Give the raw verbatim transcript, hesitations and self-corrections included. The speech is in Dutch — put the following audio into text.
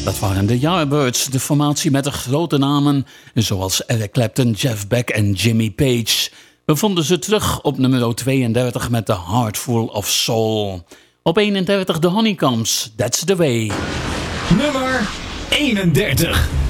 Dat waren de Yardbirds, de formatie met de grote namen zoals Eric Clapton, Jeff Beck en Jimmy Page. We vonden ze terug op nummer tweeëndertig met The Heart Full of Soul. Op eenendertig de Honeycombs, That's the Way. Nummer eenendertig.